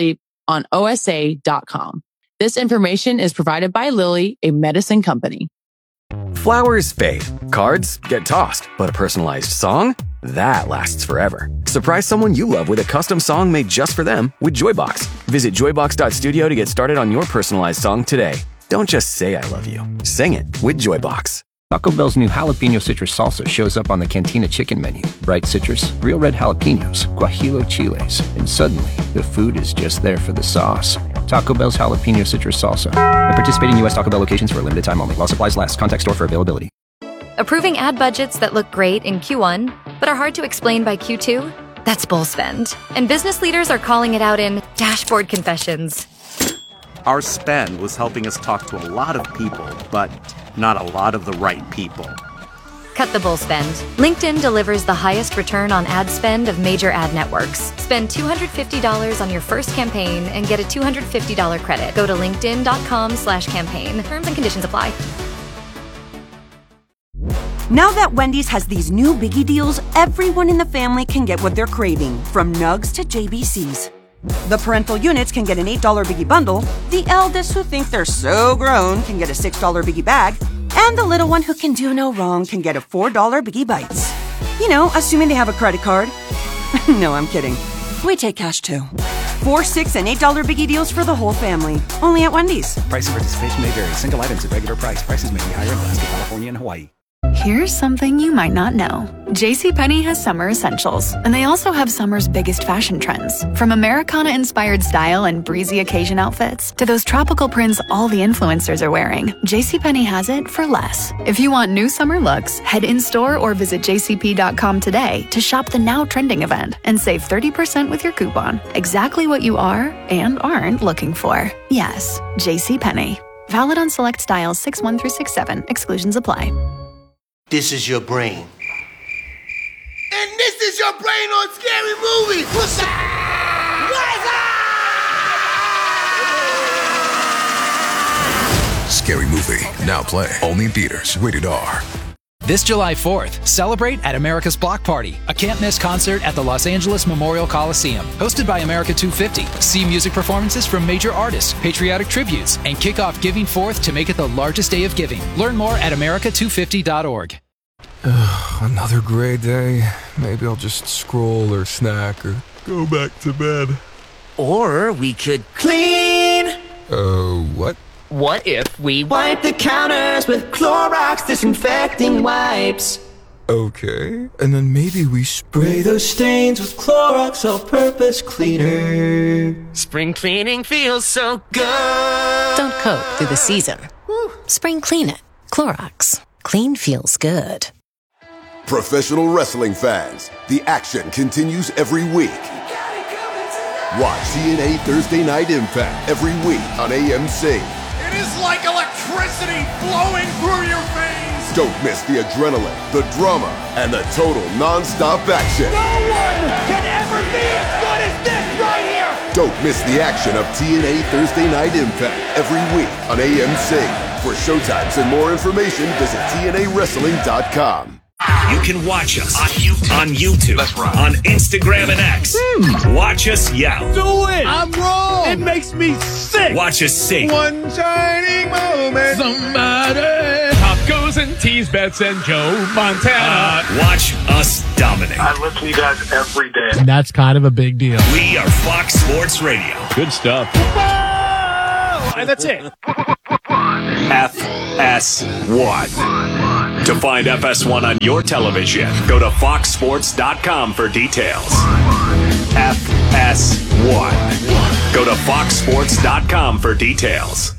don'tsleeponosa.com. This information is provided by Lilly, a medicine company. Flowers fade, cards get tossed, but a personalized song? That lasts forever. Surprise someone you love with a custom song made just for them with Joybox. Visit joybox.studio to get started on your personalized song today. Don't just say I love you. Sing it with Joybox. Taco Bell's new jalapeno citrus salsa shows up on the Cantina chicken menu. Bright citrus, real red jalapenos, guajillo chiles, and suddenly the food is just there for the sauce. Taco Bell's jalapeno citrus salsa. At participating U.S. Taco Bell locations for a limited time only. While supplies last. Contact store for availability. Approving ad budgets that look great in Q1, but are hard to explain by Q2? That's bull spend. And business leaders are calling it out in dashboard confessions. Our spend was helping us talk to a lot of people, but not a lot of the right people. Cut the bull spend. LinkedIn delivers the highest return on ad spend of major ad networks. Spend $250 on your first campaign and get a $250 credit. Go to linkedin.com/campaign. Terms and conditions apply. Now that Wendy's has these new biggie deals, everyone in the family can get what they're craving, from nugs to JBCs. The parental units can get an $8 biggie bundle, the eldest who think they're so grown can get a $6 biggie bag, and the little one who can do no wrong can get a $4 biggie bites. You know, assuming they have a credit card. No, I'm kidding. We take cash too. 4, 6, and $8 biggie deals for the whole family. Only at Wendy's. Price and participation may vary. Single items at regular price. Prices may be higher in Alaska, California, and Hawaii. Here's something you might not know. JCPenney has summer essentials, and they also have summer's biggest fashion trends. From Americana-inspired style and breezy occasion outfits to those tropical prints all the influencers are wearing, JCPenney has it for less. If you want new summer looks, head in-store or visit jcp.com today to shop the now trending event and save 30% with your coupon. Exactly what you are and aren't looking for. Yes, JCPenney. Valid on select styles 6-1 through 6-7. Exclusions apply. This is your brain. And this is your brain on Scary Movies. What's up? Scary Movie, now play, only in theaters, rated R. This July 4th, celebrate at America's Block Party, a can't-miss concert at the Los Angeles Memorial Coliseum. Hosted by America 250. See music performances from major artists, patriotic tributes, and kick off Giving Forth to make it the largest day of giving. Learn more at america250.org. Another gray day. Maybe I'll just scroll or snack or go back to bed. Or we could clean. What? What if we wipe the counters with Clorox disinfecting wipes? Okay, and then maybe we spray those stains with Clorox all-purpose cleaner. Spring cleaning feels so good. Don't cope through the season. Spring clean it. Clorox. Clean feels good. Professional wrestling fans, the action continues every week. Watch TNA Thursday Night Impact every week on AMC. It is like electricity flowing through your veins. Don't miss the adrenaline, the drama, and the total non-stop action. No one can ever be as good as this right here. Don't miss the action of TNA Thursday Night Impact every week on AMC. For showtimes and more information, visit TNAWrestling.com. You can watch us on YouTube, on Instagram and X. Watch us yell. Do it! I'm wrong! It makes me sick! Watch us sing. One shining moment. Somebody. Tacos and teas, bets and Joe Montana. Watch us dominate. I listen to you guys every day. And that's kind of a big deal. We are Fox Sports Radio. Good stuff. And that's it. FS1. To find FS1 on your television, go to foxsports.com for details. FS1. Go to foxsports.com for details.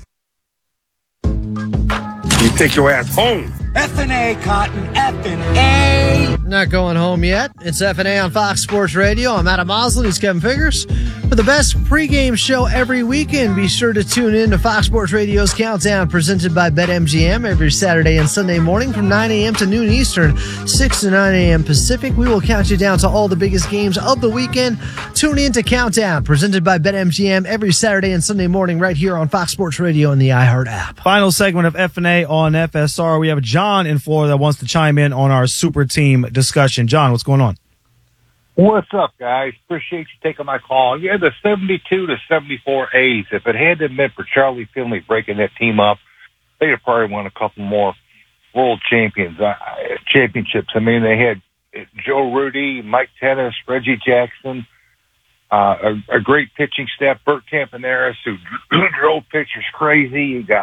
You take your ass home. F&A, Cotton, F&A. Not going home yet. It's F&A on Fox Sports Radio. I'm Adam Mosley. He's Kevin Figures. For the best pregame show every weekend, be sure to tune in to Fox Sports Radio's Countdown, presented by BetMGM, every Saturday and Sunday morning from 9 a.m. to noon Eastern, 6 to 9 a.m. Pacific. We will count you down to all the biggest games of the weekend. Tune in to Countdown, presented by BetMGM, every Saturday and Sunday morning right here on Fox Sports Radio and the iHeart app. Final segment of F&A on FSR. We have John in Florida that wants to chime in on our super team discussion. John, what's going on? What's up, guys? Appreciate you taking my call. Yeah, the 72 to 74 A's. If it hadn't been for Charlie Finley breaking that team up, they'd have probably won a couple more world championships. I mean, they had Joe Rudy, Mike Tennis, Reggie Jackson, a great pitching staff, Bert Campaneris, who drove pitchers crazy. You got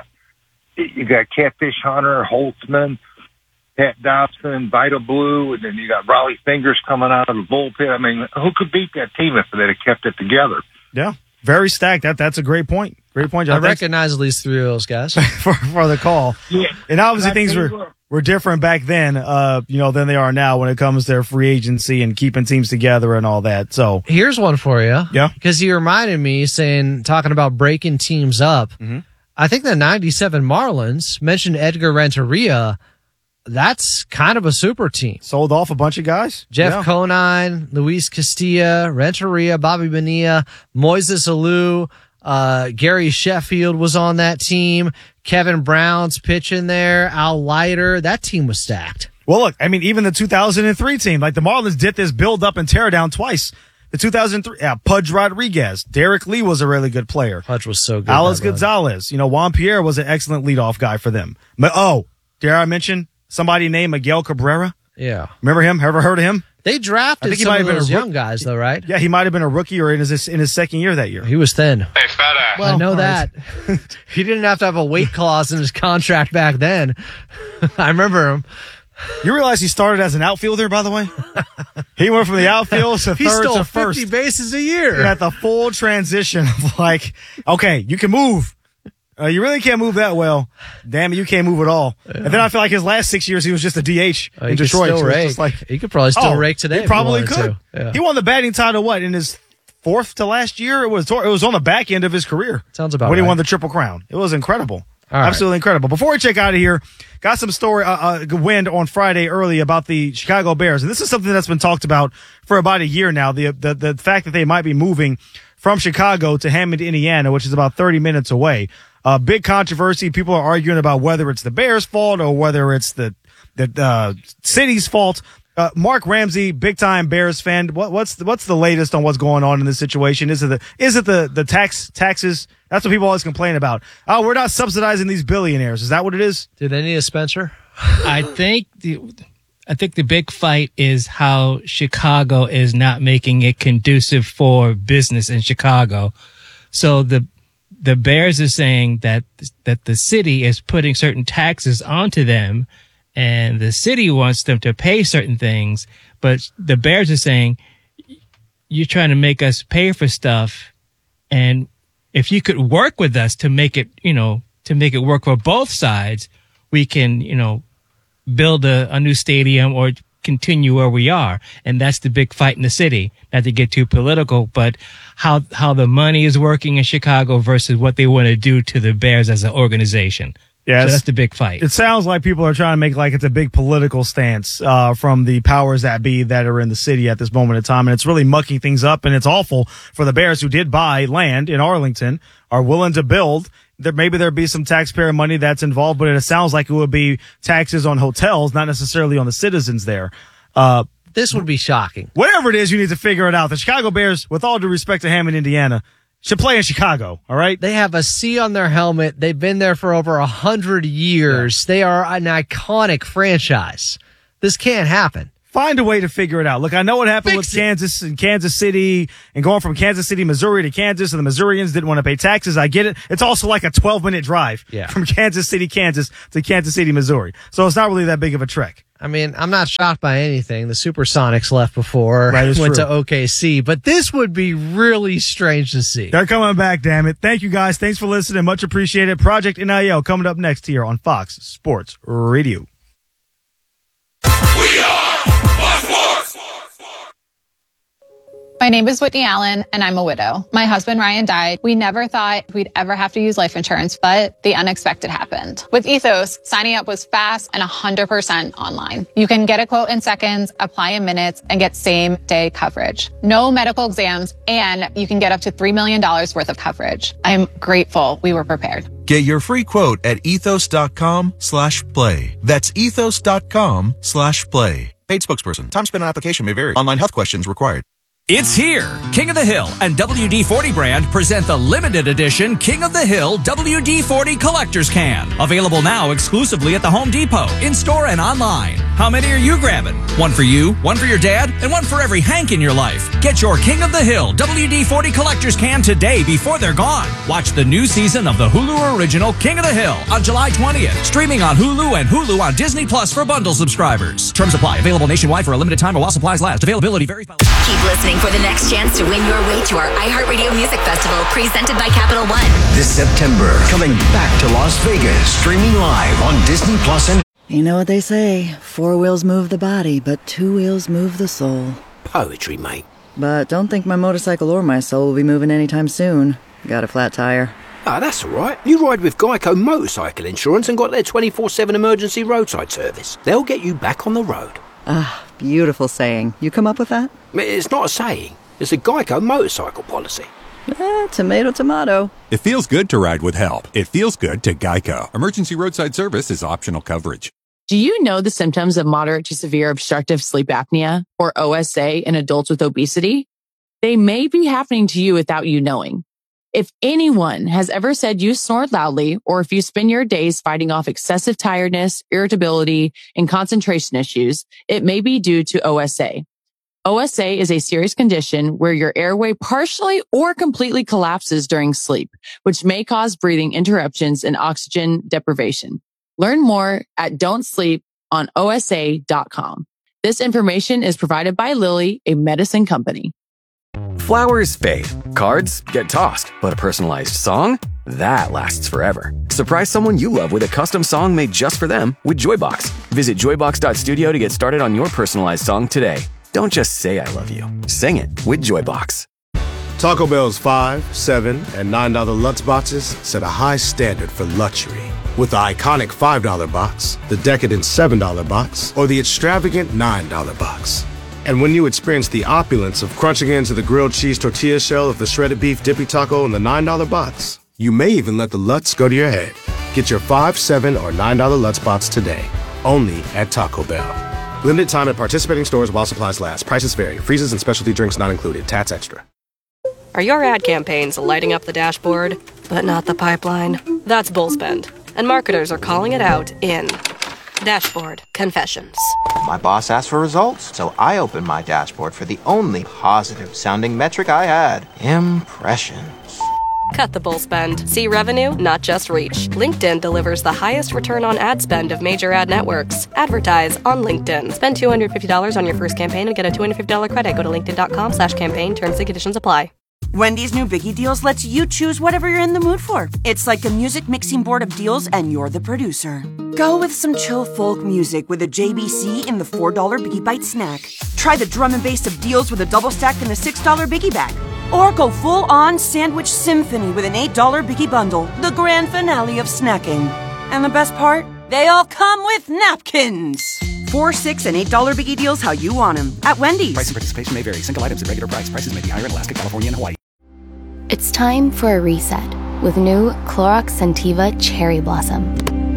Catfish Hunter, Holtzman, Pat Dobson, Vita Blue, and then you got Raleigh Fingers coming out of the bullpen. I mean, who could beat that team if they'd have kept it together? Yeah, very stacked. That's a great point. Great point, John. I recognize at least three of those guys for the call. Yeah. And obviously things were different back then, than they are now when it comes to their free agency and keeping teams together and all that. So here's one for you. Yeah. Because you reminded me talking about breaking teams up. Mm-hmm. I think the 97 Marlins mentioned Edgar Renteria. That's kind of a super team. Sold off a bunch of guys. Jeff Conine, Luis Castilla, Renteria, Bobby Bonilla, Moises Alou, Gary Sheffield was on that team. Kevin Brown's pitching there. Al Leiter. That team was stacked. Well, look, I mean, even the 2003 team, like the Marlins did this build up and tear down twice. The 2003, Pudge Rodriguez. Derek Lee was a really good player. Pudge was so good. Alex Gonzalez. Juan Pierre was an excellent leadoff guy for them. Dare I mention somebody named Miguel Cabrera? Yeah. Remember him? Ever heard of him? They drafted some of those young guys, though, right? Yeah, he might have been a rookie or in his second year that year. He was thin. Hey, fat ass. Well, I know that. He didn't have to have a weight clause in his contract back then. I remember him. You realize he started as an outfielder, by the way? He went from the outfield to third to first. He stole 50 bases a year. And at the full transition of okay, you can move. You really can't move that well. Damn it, you can't move at all. Yeah. And then I feel like his last 6 years, he was just a DH in Detroit. Still rake. He could probably still rake today. He probably could. Yeah. He won the batting title, in his fourth to last year? It was on the back end of his career. Sounds about when right. He won the Triple Crown. It was incredible. All right. Absolutely incredible. Before we check out of here, got some story, wind on Friday early about the Chicago Bears. And this is something that's been talked about for about a year now. The fact that they might be moving from Chicago to Hammond, Indiana, which is about 30 minutes away. Big controversy. People are arguing about whether it's the Bears' fault or whether it's the city's fault. Mark Ramsey, big time Bears fan. What's the latest on what's going on in this situation? Is it the taxes? That's what people always complain about. Oh, we're not subsidizing these billionaires. Is that what it is? Do they need a Spencer? I think the big fight is how Chicago is not making it conducive for business in Chicago. So the Bears are saying that the city is putting certain taxes onto them, and the city wants them to pay certain things. But the Bears are saying, you're trying to make us pay for stuff, and if you could work with us to make it work for both sides, we can, build a new stadium or continue where we are. And that's the big fight in the city. Not to get too political, but how the money is working in Chicago versus what they want to do to the Bears as an organization. Yes. So that's the big fight. It sounds like people are trying to make like it's a big political stance from the powers that be that are in the city at this moment in time. And it's really mucking things up. And it's awful for the Bears who did buy land in Arlington, are willing to build. Maybe there'd be some taxpayer money that's involved, but it sounds like it would be taxes on hotels, not necessarily on the citizens there. This would be shocking. Whatever it is, you need to figure it out. The Chicago Bears, with all due respect to Hammond, Indiana, should play in Chicago, all right? They have a C on their helmet. They've been there for over 100 years. Yeah. They are an iconic franchise. This can't happen. Find a way to figure it out. Look, I know what happened with Kansas and Kansas City and going from Kansas City, Missouri to Kansas, and the Missourians didn't want to pay taxes. I get it. It's also like a 12-minute drive from Kansas City, Kansas to Kansas City, Missouri. So it's not really that big of a trek. I mean, I'm not shocked by anything. The Supersonics left before, went to OKC, but this would be really strange to see. They're coming back, damn it. Thank you, guys. Thanks for listening. Much appreciated. Project NIL coming up next here on Fox Sports Radio. We are Fox Sports. My name is Whitney Allen, and I'm a widow. My husband, Ryan, died. We never thought we'd ever have to use life insurance, but the unexpected happened. With Ethos, signing up was fast and 100% online. You can get a quote in seconds, apply in minutes, and get same-day coverage. No medical exams, and you can get up to $3 million worth of coverage. I'm grateful we were prepared. Get your free quote at ethos.com/play. That's ethos.com/play. Paid spokesperson. Time spent on application may vary. Online health questions required. It's here. King of the Hill and WD-40 brand present the limited edition King of the Hill WD-40 Collector's Can. Available now exclusively at the Home Depot, in-store and online. How many are you grabbing? One for you, one for your dad, and one for every Hank in your life. Get your King of the Hill WD-40 Collector's Can today before they're gone. Watch the new season of the Hulu original King of the Hill on July 20th. Streaming on Hulu and Hulu on Disney Plus for bundle subscribers. Terms apply. Available nationwide for a limited time while supplies last. Availability varies by... Keep listening for the next chance to win your way to our iHeartRadio Music Festival presented by Capital One. This September, coming back to Las Vegas, streaming live on Disney Plus and... You know what they say, 4 wheels move the body, but 2 wheels move the soul. Poetry, mate. But don't think my motorcycle or my soul will be moving anytime soon. Got a flat tire. Ah, that's all right. You ride with Geico Motorcycle Insurance and got their 24/7 emergency roadside service. They'll get you back on the road. Ah, beautiful saying. You come up with that? It's not a saying. It's a Geico motorcycle policy. Tomato, tomato. It feels good to ride with help. It feels good to Geico. Emergency roadside service is optional coverage. Do you know the symptoms of moderate to severe obstructive sleep apnea, or OSA, in adults with obesity? They may be happening to you without you knowing. If anyone has ever said you snore loudly, or if you spend your days fighting off excessive tiredness, irritability, and concentration issues, it may be due to OSA. OSA is a serious condition where your airway partially or completely collapses during sleep, which may cause breathing interruptions and oxygen deprivation. Learn more at don'tsleeponosa.com. This information is provided by Lilly, a medicine company. Flowers fade, cards get tossed, but a personalized song? That lasts forever. Surprise someone you love with a custom song made just for them with Joybox. Visit joybox.studio to get started on your personalized song today. Don't just say I love you. Sing it with Joybox. Taco Bell's $5, $7, and $9 Lutz boxes set a high standard for luxury. With the iconic $5 box, the decadent $7 box, or the extravagant $9 box. And when you experience the opulence of crunching into the grilled cheese tortilla shell of the shredded beef dippy taco in the $9 box, you may even let the Lutz go to your head. Get your $5, $7, or $9 Lutz box today, only at Taco Bell. Limited time at participating stores while supplies last. Prices vary. Freezes and specialty drinks not included. Tats extra. Are your ad campaigns lighting up the dashboard, but not the pipeline? That's Bullspend. And marketers are calling it out in Dashboard Confessions. My boss asked for results, so I opened my dashboard for the only positive-sounding metric I had. Impressions. Cut the bull spend. See revenue, not just reach. LinkedIn delivers the highest return on ad spend of major ad networks. Advertise on LinkedIn. Spend $250 on your first campaign and get a $250 credit. Go to linkedin.com/campaign. Terms and conditions apply. Wendy's new Biggie Deals lets you choose whatever you're in the mood for. It's like a music mixing board of deals, and you're the producer. Go with some chill folk music with a JBC in the $4 Biggie Bite snack. Try the drum and bass of deals with a double stack in the $6 Biggie Bag. Or go full-on sandwich symphony with an $8 Biggie Bundle, the grand finale of snacking. And the best part? They all come with napkins. $4, $6, and $8 biggie deals how you want them at Wendy's. Price and participation may vary. Single items at regular price. Prices may be higher in Alaska, California, and Hawaii. It's time for a reset with new Clorox Scentiva Cherry Blossom.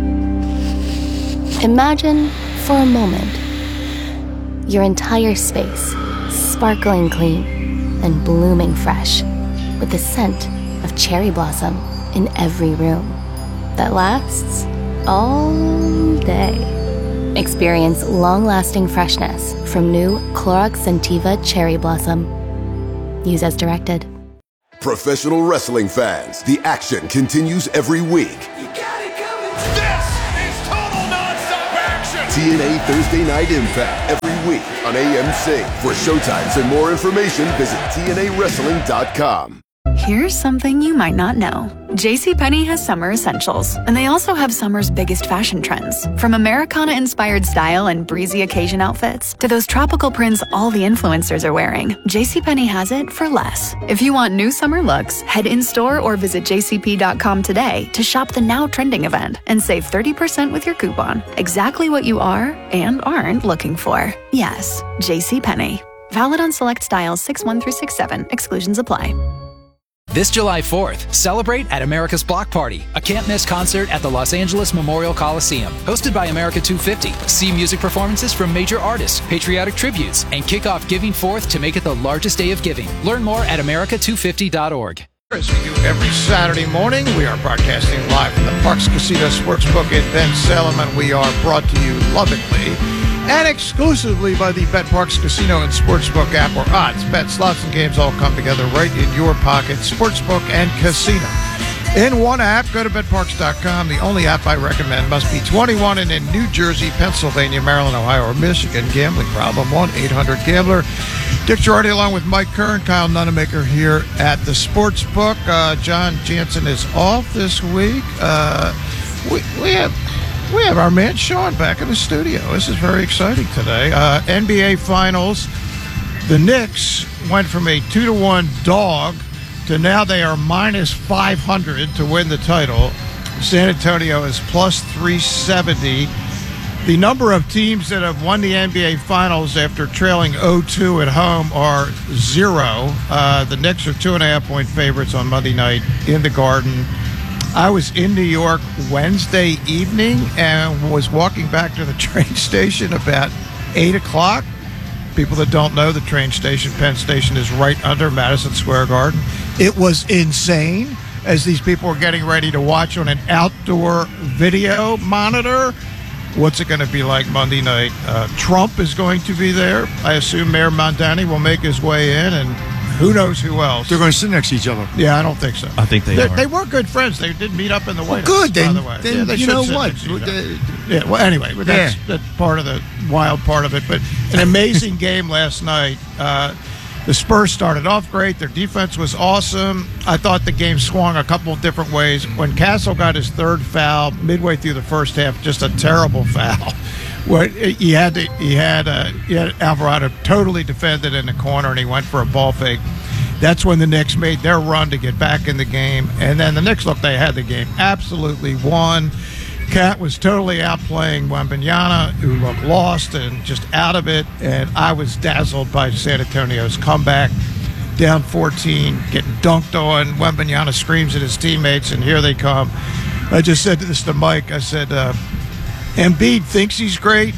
Imagine, for a moment, your entire space sparkling clean and blooming fresh with the scent of cherry blossom in every room that lasts all day. Experience long-lasting freshness from new Clorox Scentiva Cherry Blossom. Use as directed. Professional wrestling fans, the action continues every week. This is total nonstop action. TNA Thursday Night Impact every week on AMC. For showtimes and more information, visit TNAWrestling.com. Here's something you might not know. JCPenney has summer essentials, and they also have summer's biggest fashion trends. From Americana-inspired style and breezy occasion outfits to those tropical prints all the influencers are wearing, JCPenney has it for less. If you want new summer looks, head in-store or visit jcp.com today to shop the now trending event and save 30% with your coupon. Exactly what you are and aren't looking for. Yes, JCPenney. Valid on select styles 6-1 through 6-7. Exclusions apply. This July 4th, celebrate at America's Block Party, a can't-miss concert at the Los Angeles Memorial Coliseum. Hosted by America 250, see music performances from major artists, patriotic tributes, and kick off Giving Forth to make it the largest day of giving. Learn more at america250.org. As we do every Saturday morning, we are broadcasting live from the Parks Casino Sportsbook in Ben Salem, and we are brought to you lovingly and exclusively by the Bet Parks Casino and Sportsbook app, where odds, bets, slots, and games all come together right in your pocket. Sportsbook and casino in one app. Go to betparks.com. The only app I recommend. Must be 21 and in New Jersey, Pennsylvania, Maryland, Ohio, or Michigan. Gambling problem, 1-800-GAMBLER. Dick Girardi along with Mike Kern, Kyle Nunemaker here at the Sportsbook. John Jansen is off this week. We have our man Sean back in the studio. This is very exciting today. NBA Finals. The Knicks went from a 2-1 dog to now they are minus 500 to win the title. San Antonio is plus 370. The number of teams that have won the NBA Finals after trailing 0-2 at home are 0. The Knicks are 2.5-point favorites on Monday night in the Garden. I was in New York Wednesday evening and was walking back to the train station about 8 o'clock. People that don't know, the train station, Penn Station, is right under Madison Square Garden. It was insane as these people were getting ready to watch on an outdoor video monitor. What's it going to be like Monday night? Trump is going to be there. I assume Mayor Mondani will make his way in, and who knows who else. They're going to sit next to each other. Yeah, I don't think so. I think they are. They were good friends. They did meet up in the White House. Good. By the way. Then they you should know sit what? next to each other. Yeah. Well, anyway, that's part of the wild part of it. But an amazing game last night. The Spurs started off great. Their defense was awesome. I thought the game swung a couple of different ways. When Castle got his third foul midway through the first half, just a terrible foul. Where he had Alvarado totally defended in the corner, and he went for a ball fake. That's when the Knicks made their run to get back in the game. And then the Knicks looked, they had the game, absolutely won. Cat was totally outplaying Wembanyama, who looked lost and just out of it. And I was dazzled by San Antonio's comeback. Down 14, getting dunked on. Wembanyama screams at his teammates, and here they come. I just said this to Mike. I said, Embiid thinks he's great.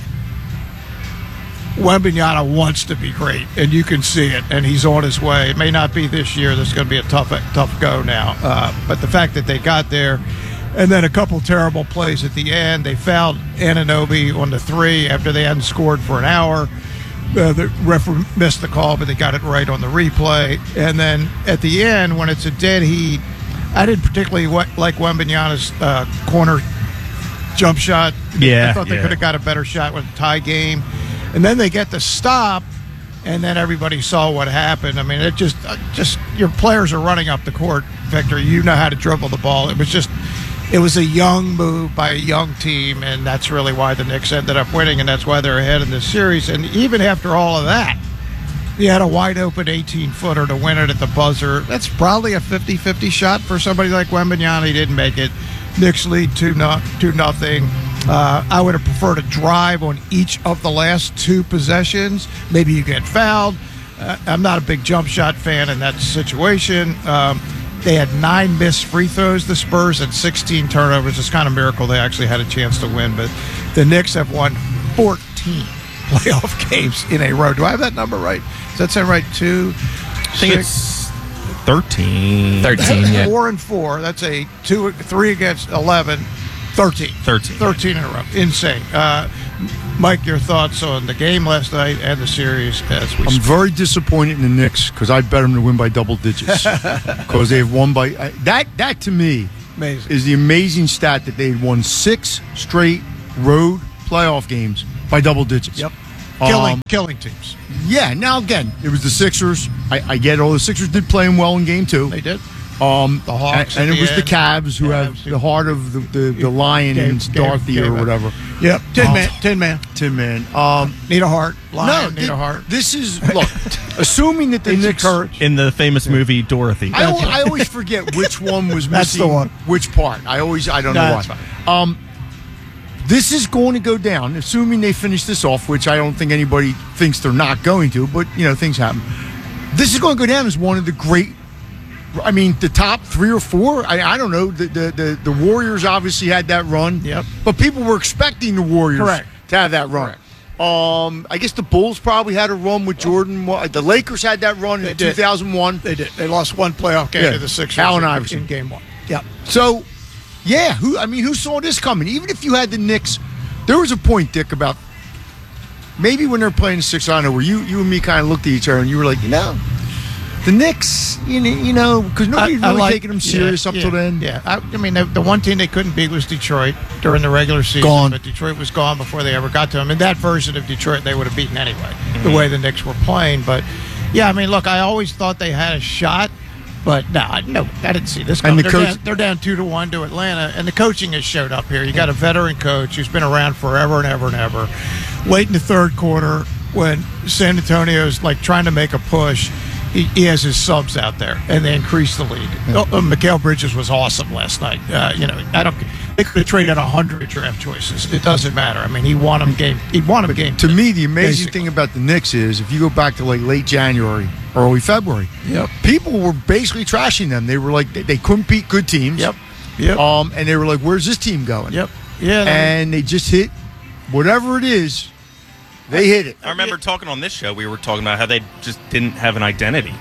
Wembanyama wants to be great, and you can see it, and he's on his way. It may not be this year. This is going to be a tough go now. But the fact that they got there, and then a couple terrible plays at the end. They fouled Anunoby on the 3 after they hadn't scored for an hour. The referee missed the call, but they got it right on the replay. And then at the end, when it's a dead heat, I didn't particularly like Wembanyama's corner jump shot. I thought they could have got a better shot with a tie game. And then they get the stop, and then everybody saw what happened. I mean, it just your players are running up the court, Victor. You know how to dribble the ball. It was a young move by a young team, and that's really why the Knicks ended up winning, and that's why they're ahead in this series. And even after all of that, you had a wide-open 18-footer to win it at the buzzer. That's probably a 50-50 shot for somebody like Wembanyama. He didn't make it. Knicks lead 2-0. I would have preferred a drive on each of the last two possessions. Maybe you get fouled. I'm not a big jump shot fan in that situation. They had 9 missed free throws, the Spurs, and 16 turnovers. It's kind of a miracle they actually had a chance to win. But the Knicks have won 14 playoff games in a row. Do I have that number right? Does that sound right? 2, I think it's 13. 13, yeah. 4-4. That's a 3 against 11. 13 in a row. Insane. Mike, your thoughts on the game last night and the series as we speak? Very disappointed in the Knicks because I bet them to win by double digits because they've won by that to me amazing. Is the amazing stat that they won 6 straight road playoff games by double digits. Yep. Killing teams. Yeah. Now again, it was the Sixers. I get all the Sixers did play them well in game 2. They did. The Hawks and it was the Cavs who have the heart of the lion in Dorothy or whatever. Yep, Tin Man. Need a heart. Lion, need a heart. This is look. Assuming that the Knicks in the famous movie Dorothy. I always forget which one was missing. That's the one. Which part? I don't know why. This is going to go down, assuming they finish this off, which I don't think anybody thinks they're not going to. But things happen. This is going to go down as one of the great. I mean, the top 3 or 4. I don't know. The Warriors obviously had that run. Yep. But people were expecting the Warriors to have that run. Correct. I guess the Bulls probably had a run with Jordan. The Lakers had that run in 2001. They did. They lost one playoff game to the Sixers. Allen Iverson in game 1. Yep. So, yeah. Who saw this coming? Even if you had the Knicks, there was a point, Dick, about maybe when they're playing the Sixers. I know where you and me kind of looked at each other and you were like, the Knicks, because nobody really taking them serious up till then. Yeah, I mean, the one team they couldn't beat was Detroit during the regular season. Gone. But Detroit was gone before they ever got to them. And that version of Detroit, they would have beaten anyway, the way the Knicks were playing. But, yeah, I mean, look, I always thought they had a shot. But, no, I didn't see this coming. They're down 2-1 to Atlanta, and the coaching has showed up here. You got a veteran coach who's been around forever and ever and ever. Late in the third quarter, when San Antonio's, trying to make a push, he has his subs out there, and they increase the lead. Mikal Bridges was awesome last night. They could have traded 100 draft choices. It doesn't matter. I mean, he won him game. He won him a game. To me, the amazing thing about the Knicks is if you go back to late January, early February, people were basically trashing them. They were like they couldn't beat good teams. Yep. And they were like, "Where's this team going?" Yep. Yeah. And they just hit whatever it is. They hit it. I remember talking on this show. We were talking about how they just didn't have an identity.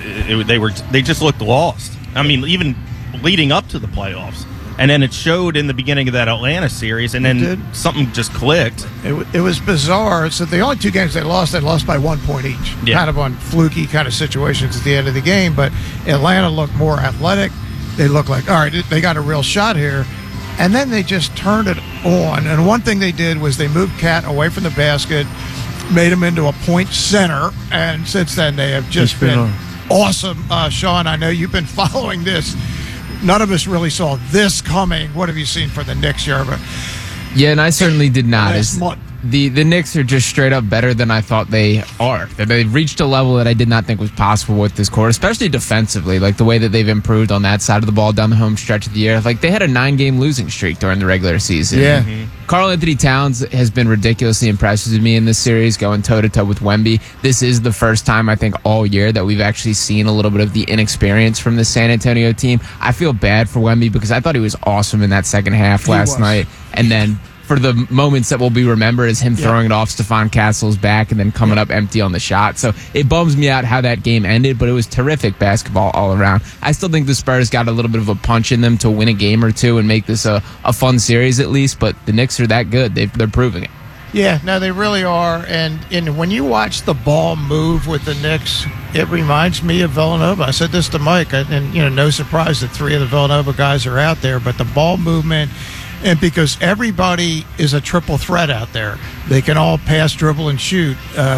They just looked lost. I mean, even leading up to the playoffs, and then it showed in the beginning of that Atlanta series, and then something just clicked. It was bizarre. So the only 2 games they lost by 1 point each. Yeah. Kind of on fluky kind of situations at the end of the game. But Atlanta looked more athletic. They looked like, all right, they got a real shot here. And then they just turned it on. And one thing they did was they moved Cat away from the basket, made him into a point center. And since then, they have just been awesome. Sean, I know you've been following this. None of us really saw this coming. What have you seen for the Knicks, Yerba? Yeah, and I certainly did not. The Knicks are just straight up better than I thought they are. They've reached a level that I did not think was possible with this core, especially defensively, the way that they've improved on that side of the ball down the home stretch of the year. They had a 9-game losing streak during the regular season. Yeah. Karl Anthony Towns has been ridiculously impressive to me in this series, going toe-to-toe with Wemby. This is the first time, I think, all year that we've actually seen a little bit of the inexperience from the San Antonio team. I feel bad for Wemby because I thought he was awesome in that second half last night. And then for the moments that will be remembered as him throwing it off Stephon Castle's back and then coming up empty on the shot. So it bums me out how that game ended, but it was terrific basketball all around. I still think the Spurs got a little bit of a punch in them to win a game or two and make this a fun series at least, but the Knicks are that good. They're proving it. Yeah, no, they really are. And when you watch the ball move with the Knicks, it reminds me of Villanova. I said this to Mike, and no surprise that 3 of the Villanova guys are out there, but the ball movement. And because everybody is a triple threat out there, they can all pass, dribble, and shoot.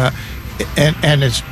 And it's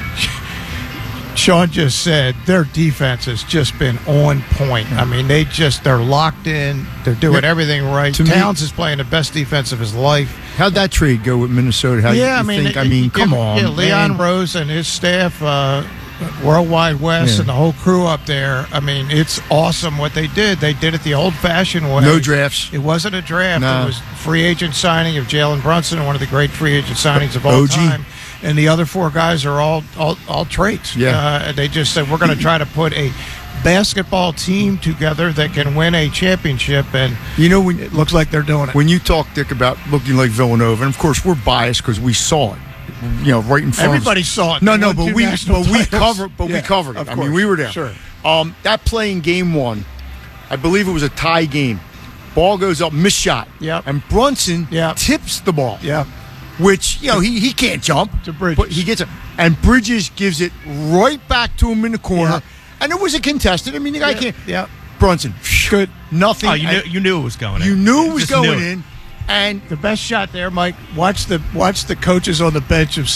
Sean just said their defense has just been on point. I mean, they're locked in. They're doing everything right. Towns is playing the best defense of his life. How'd that trade go with Minnesota? Come on. Yeah, Leon Rose and his staff. Worldwide West and the whole crew up there. I mean, it's awesome what they did. They did it the old-fashioned way. No drafts. It wasn't a draft. No. It was free agent signing of Jalen Brunson, one of the great free agent signings of all OG. time. And the other 4 guys are all traits. Yeah. They just said, we're going to try to put a basketball team together that can win a championship, and when it looks like they're doing it. When you talk, Dick, about looking like Villanova, and of course we're biased because we saw it, right in front. Everybody saw it. No, They won but two we national titles. covered it. Of I mean, course. we were there. Sure. That play in game 1, I believe it was a tie game. Ball goes up, missed shot. Yep. And Brunson tips the ball. Yeah. Which he can't jump to Bridges, but he gets it, and Bridges gives it right back to him in the corner. Yeah. And it was a contested. I mean, the guy can't. Yeah. Brunson, good, nothing. Oh, you knew it was going in. You knew it was Just going knew it. in. And the best shot there, Mike. Watch the coaches on the bench of